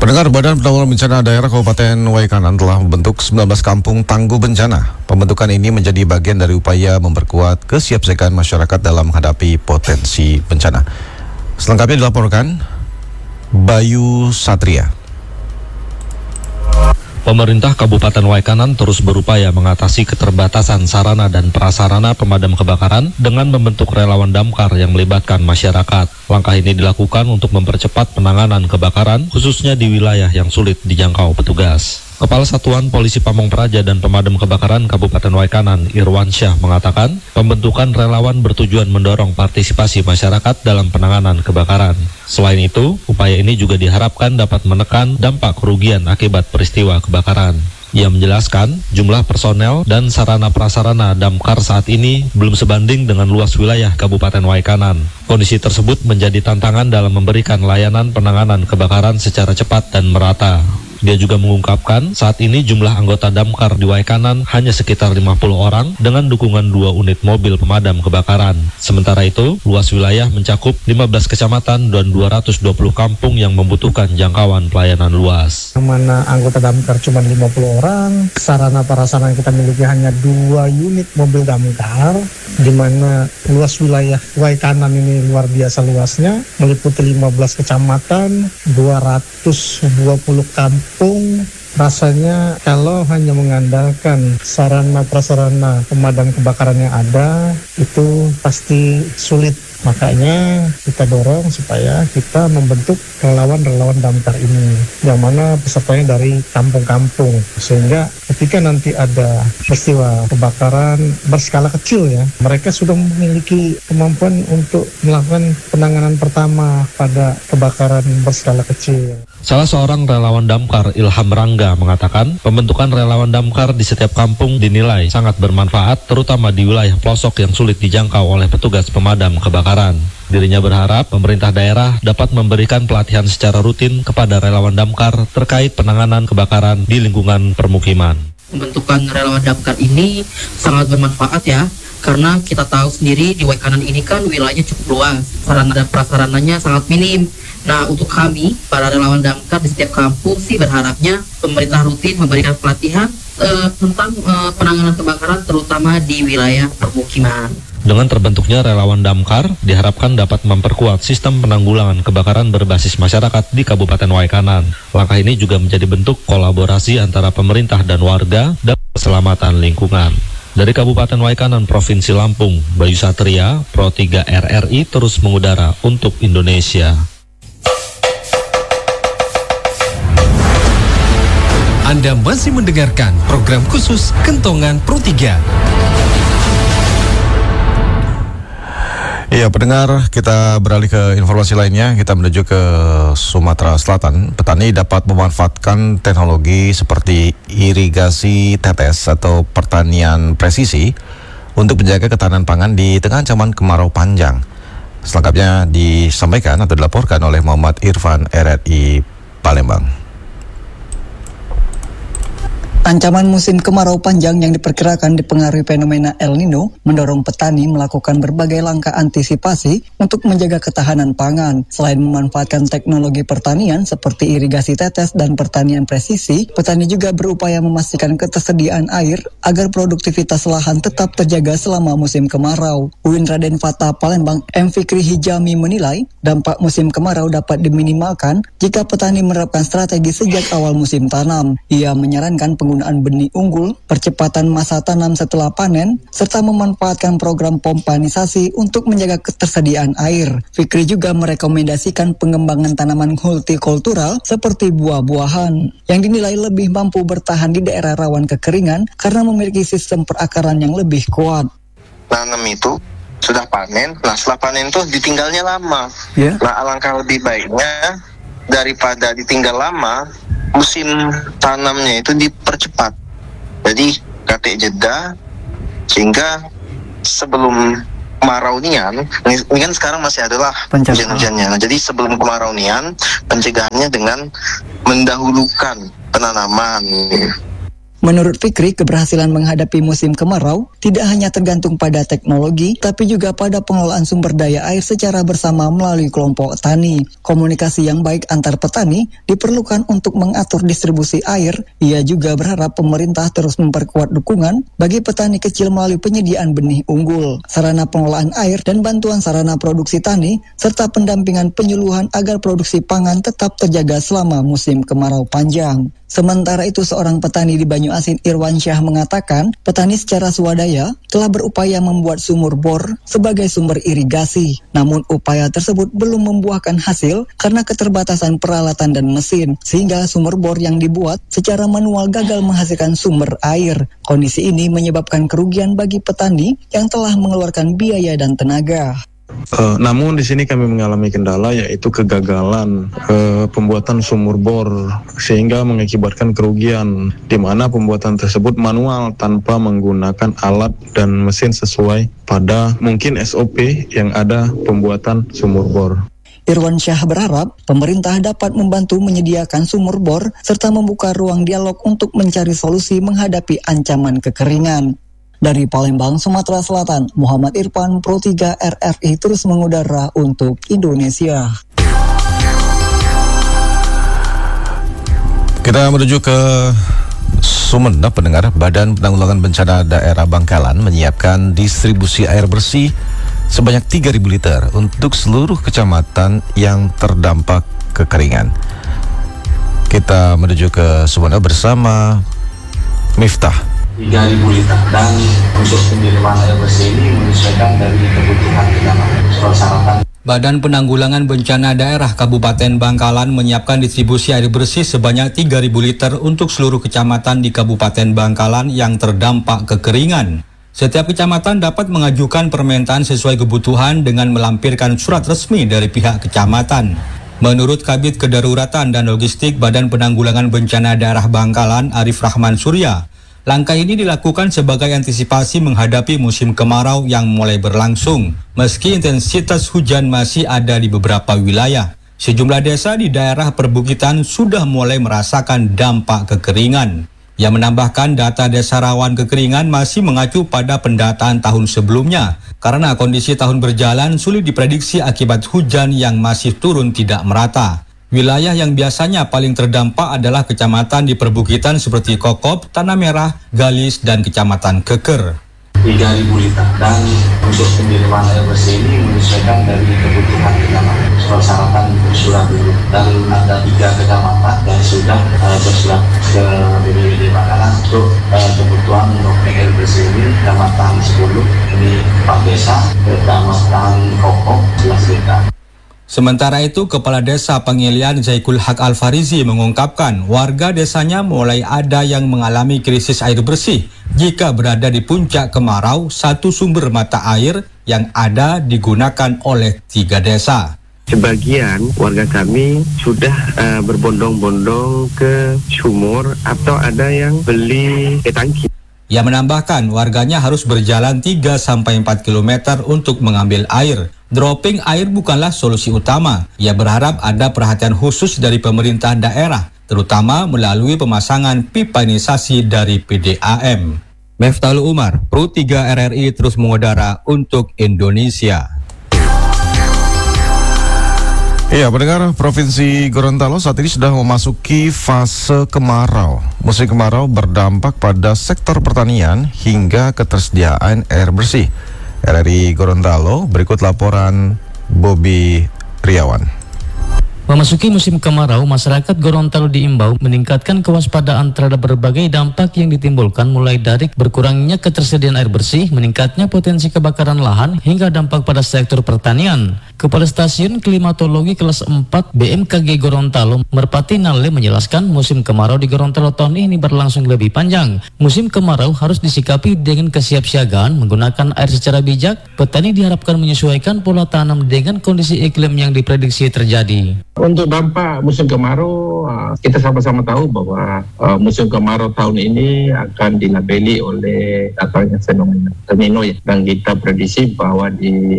Pendengar, Badan Penanggulangan Bencana Daerah Kabupaten Waikanan telah membentuk 19 kampung tangguh bencana. Pembentukan ini menjadi bagian dari upaya memperkuat kesiapsiagaan masyarakat dalam menghadapi potensi bencana. Selengkapnya dilaporkan Bayu Satria. Pemerintah Kabupaten Waikanan terus berupaya mengatasi keterbatasan sarana dan prasarana pemadam kebakaran dengan membentuk relawan damkar yang melibatkan masyarakat. Langkah ini dilakukan untuk mempercepat penanganan kebakaran, khususnya di wilayah yang sulit dijangkau petugas. Kepala Satuan Polisi Pamong Praja dan Pemadam Kebakaran Kabupaten Waikanan, Irwansyah, mengatakan pembentukan relawan bertujuan mendorong partisipasi masyarakat dalam penanganan kebakaran. Selain itu, upaya ini juga diharapkan dapat menekan dampak kerugian akibat peristiwa kebakaran. Ia menjelaskan jumlah personel dan sarana prasarana damkar saat ini belum sebanding dengan luas wilayah Kabupaten Waikanan. Kondisi tersebut menjadi tantangan dalam memberikan layanan penanganan kebakaran secara cepat dan merata. Dia juga mengungkapkan saat ini jumlah anggota damkar di Waikanan hanya sekitar 50 orang dengan dukungan 2 unit mobil pemadam kebakaran. Sementara itu, luas wilayah mencakup 15 kecamatan dan 220 kampung yang membutuhkan jangkauan pelayanan luas. Yang mana anggota damkar cuma 50 orang, sarana prasarana yang kita miliki hanya 2 unit mobil damkar, di mana luas wilayah Waikanan ini luar biasa luasnya, meliputi 15 kecamatan, 220 kampung. Rasanya kalau hanya mengandalkan sarana prasarana pemadam kebakaran yang ada itu pasti sulit. Makanya kita dorong supaya kita membentuk relawan-relawan damkar ini, yang mana pesertanya dari kampung-kampung, sehingga ketika nanti ada peristiwa kebakaran berskala kecil ya, mereka sudah memiliki kemampuan untuk melakukan penanganan pertama pada kebakaran berskala kecil. Salah seorang relawan damkar, Ilham Rangga, mengatakan pembentukan relawan damkar di setiap kampung dinilai sangat bermanfaat, terutama di wilayah pelosok yang sulit dijangkau oleh petugas pemadam kebakaran. Dirinya berharap pemerintah daerah dapat memberikan pelatihan secara rutin kepada relawan damkar terkait penanganan kebakaran di lingkungan permukiman. Pembentukan relawan damkar ini sangat bermanfaat ya, karena kita tahu sendiri di Waikanan ini kan wilayahnya cukup luas, sarana dan prasarananya sangat minim. Nah, untuk kami, para relawan damkar di setiap kampung sih berharapnya pemerintah rutin memberikan pelatihan tentang penanganan kebakaran terutama di wilayah permukiman. Dengan terbentuknya relawan damkar, diharapkan dapat memperkuat sistem penanggulangan kebakaran berbasis masyarakat di Kabupaten Waikanan. Langkah ini juga menjadi bentuk kolaborasi antara pemerintah dan warga dalam keselamatan lingkungan. Dari Kabupaten Waikanan, Provinsi Lampung, Bayu Satria, Pro 3 RRI terus mengudara untuk Indonesia. Anda masih mendengarkan program khusus Kentongan Pro 3. Iya, pendengar, kita beralih ke informasi lainnya. Kita menuju ke Sumatera Selatan. Petani dapat memanfaatkan teknologi seperti irigasi tetes atau pertanian presisi untuk menjaga ketahanan pangan di tengah ancaman kemarau panjang. Selengkapnya disampaikan atau dilaporkan oleh Muhammad Irfan, RRI Palembang. Ancaman musim kemarau panjang yang diperkirakan dipengaruhi fenomena El Nino mendorong petani melakukan berbagai langkah antisipasi untuk menjaga ketahanan pangan. Selain memanfaatkan teknologi pertanian seperti irigasi tetes dan pertanian presisi, petani juga berupaya memastikan ketersediaan air agar produktivitas lahan tetap terjaga selama musim kemarau. UIN Raden Fatah Palembang M. Fikri Hijami menilai dampak musim kemarau dapat diminimalkan jika petani menerapkan strategi sejak awal musim tanam. Ia menyarankan penggunaan benih unggul, percepatan masa tanam setelah panen, serta memanfaatkan program pompanisasi untuk menjaga ketersediaan air. Fikri juga merekomendasikan pengembangan tanaman hortikultural seperti buah-buahan, yang dinilai lebih mampu bertahan di daerah rawan kekeringan karena memiliki sistem perakaran yang lebih kuat. Nanam itu sudah panen, nah setelah panen itu ditinggalnya lama. Nah, alangkah lebih baiknya daripada ditinggal lama, musim tanamnya itu dipercepat. Jadi katik jeda sehingga sebelum kemarau nian, ini kan sekarang masih adalah hujan-hujannya. Nah, jadi sebelum kemarau nian, pencegahannya dengan mendahulukan penanaman. Menurut Fikri, keberhasilan menghadapi musim kemarau tidak hanya tergantung pada teknologi, tapi juga pada pengelolaan sumber daya air secara bersama melalui kelompok tani. Komunikasi yang baik antar petani diperlukan untuk mengatur distribusi air. Ia juga berharap pemerintah terus memperkuat dukungan bagi petani kecil melalui penyediaan benih unggul, sarana pengelolaan air dan bantuan sarana produksi tani, serta pendampingan penyuluhan agar produksi pangan tetap terjaga selama musim kemarau panjang. Sementara itu, seorang petani di Banyuasin, Irwan Syah, mengatakan petani secara swadaya telah berupaya membuat sumur bor sebagai sumber irigasi. Namun upaya tersebut belum membuahkan hasil karena keterbatasan peralatan dan mesin, sehingga sumur bor yang dibuat secara manual gagal menghasilkan sumber air. Kondisi ini menyebabkan kerugian bagi petani yang telah mengeluarkan biaya dan tenaga. Namun di sini kami mengalami kendala, yaitu kegagalan pembuatan sumur bor sehingga mengakibatkan kerugian, di mana pembuatan tersebut manual tanpa menggunakan alat dan mesin sesuai pada mungkin SOP yang ada pembuatan sumur bor. Irwan Syah berharap pemerintah dapat membantu menyediakan sumur bor serta membuka ruang dialog untuk mencari solusi menghadapi ancaman kekeringan. Dari Palembang, Sumatera Selatan, Muhammad Irfan, Pro 3 RRI terus mengudara untuk Indonesia. Kita menuju ke Sumeneb, pendengar. Badan Penanggulangan Bencana Daerah Bangkalan menyiapkan distribusi air bersih sebanyak 3.000 liter untuk seluruh kecamatan yang terdampak kekeringan. Kita menuju ke Sumeneb bersama Miftah. 3.000 liter, dan untuk pengiriman air bersih ini menyesuaikan dari kebutuhan kecamatan. Badan Penanggulangan Bencana Daerah Kabupaten Bangkalan menyiapkan distribusi air bersih sebanyak 3.000 liter untuk seluruh kecamatan di Kabupaten Bangkalan yang terdampak kekeringan. Setiap kecamatan dapat mengajukan permintaan sesuai kebutuhan dengan melampirkan surat resmi dari pihak kecamatan. Menurut Kabid Kedaruratan dan Logistik Badan Penanggulangan Bencana Daerah Bangkalan, Arif Rahman Surya, langkah ini dilakukan sebagai antisipasi menghadapi musim kemarau yang mulai berlangsung. Meski intensitas hujan masih ada di beberapa wilayah, sejumlah desa di daerah perbukitan sudah mulai merasakan dampak kekeringan. Ia menambahkan data desa rawan kekeringan masih mengacu pada pendataan tahun sebelumnya, karena kondisi tahun berjalan sulit diprediksi akibat hujan yang masih turun tidak merata. Wilayah yang biasanya paling terdampak adalah kecamatan di perbukitan seperti Kokop, Tanah Merah, Galis, dan Kecamatan Keker. 3.000 liter, dan untuk pengiriman air bersih ini menyesuaikan dari kebutuhan kecamatan. Persyaratan bersurat dulu, dan ada 3 kecamatan yang sudah bersurat ke BPBD Bangkalan untuk kebutuhan untuk air bersih ini. Kecamatan 10, ini 4 desa, Kecamatan Kokop 11 liter. Sementara itu, Kepala Desa Pengilian Zaikul Haq Al-Farizi mengungkapkan warga desanya mulai ada yang mengalami krisis air bersih jika berada di puncak kemarau. Satu sumber mata air yang ada digunakan oleh 3 desa. Sebagian warga kami sudah berbondong-bondong ke sumur atau ada yang beli tangki. Ia menambahkan warganya harus berjalan 3-4 km untuk mengambil air. Dropping air bukanlah solusi utama. Ia berharap ada perhatian khusus dari pemerintah daerah, terutama melalui pemasangan pipanisasi dari PDAM. Meftalu Umar, Pro 3 RRI terus mengudara untuk Indonesia. Iya, pendengar, Provinsi Gorontalo saat ini sudah memasuki fase kemarau. Musim kemarau berdampak pada sektor pertanian hingga ketersediaan air bersih. RRI Gorontalo, berikut laporan Bobby Riawan. Memasuki musim kemarau, masyarakat Gorontalo diimbau meningkatkan kewaspadaan terhadap berbagai dampak yang ditimbulkan, mulai dari berkurangnya ketersediaan air bersih, meningkatnya potensi kebakaran lahan, hingga dampak pada sektor pertanian. Kepala Stasiun Klimatologi kelas 4 BMKG Gorontalo, Merpati Nale, menjelaskan musim kemarau di Gorontalo tahun ini berlangsung lebih panjang. Musim kemarau harus disikapi dengan kesiapsiagaan, menggunakan air secara bijak. Petani diharapkan menyesuaikan pola tanam dengan kondisi iklim yang diprediksi terjadi. Untuk dampak musim kemarau, kita sama-sama tahu bahwa musim kemarau tahun ini akan dilabeli oleh datangnya fenomena El Nino, ya. Dan kita prediksi bahwa di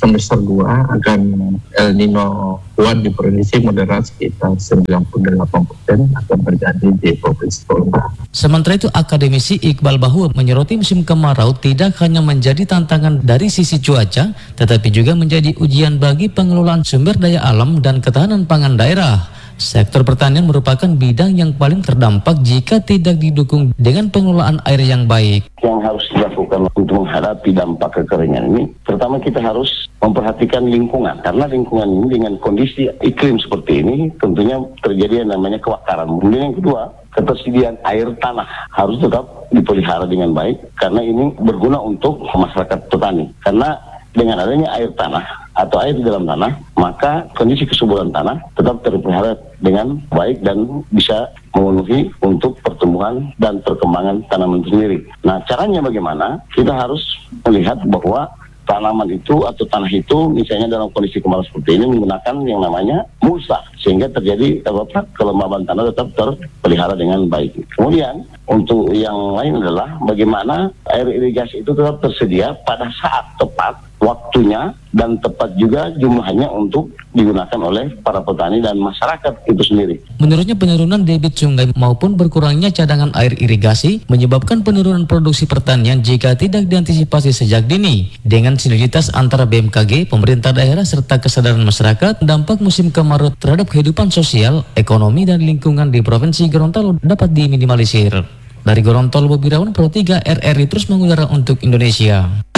semester 2 akan El Nino kuat diprediksi moderat sekitar 98% akan terjadi di Provinsi Kolda. Sementara itu, akademisi Iqbal Bahwa menyoroti musim kemarau tidak hanya menjadi tantangan dari sisi cuaca, tetapi juga menjadi ujian bagi pengelolaan sumber daya alam dan ketahanan pangan daerah. Sektor pertanian merupakan bidang yang paling terdampak jika tidak didukung dengan pengelolaan air yang baik. Yang harus dilakukan untuk menghadapi dampak kekeringan ini, pertama kita harus memperhatikan lingkungan, karena lingkungan ini dengan kondisi iklim seperti ini tentunya terjadi yang namanya kebakaran. Kemudian yang kedua, ketersediaan air tanah harus tetap dipelihara dengan baik, karena ini berguna untuk masyarakat petani. Karena dengan adanya air tanah atau air di dalam tanah, maka kondisi kesuburan tanah tetap terpelihara dengan baik dan bisa memenuhi untuk pertumbuhan dan perkembangan tanaman itu sendiri. Nah, caranya bagaimana? Kita harus melihat bahwa tanaman itu atau tanah itu misalnya dalam kondisi kemarau seperti ini menggunakan yang namanya mulsa, sehingga terjadi kelembaban tanah tetap terpelihara dengan baik. Kemudian untuk yang lain adalah bagaimana air irigasi itu tetap tersedia pada saat tepat, waktunya dan tepat juga jumlahnya untuk digunakan oleh para petani dan masyarakat itu sendiri. Menurutnya, penurunan debit sungai maupun berkurangnya cadangan air irigasi menyebabkan penurunan produksi pertanian jika tidak diantisipasi sejak dini. Dengan sinergitas antara BMKG, pemerintah daerah serta kesadaran masyarakat, dampak musim kemarau terhadap kehidupan sosial, ekonomi dan lingkungan di Provinsi Gorontalo dapat diminimalisir. Dari Gorontalo, Bobi Rawan, Pro 3 RRI terus mengudara untuk Indonesia.